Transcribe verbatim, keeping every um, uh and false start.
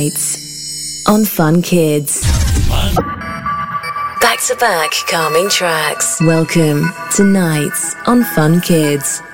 Nights on Fun Kids. Back to back calming tracks. Welcome to Nights on Fun Kids.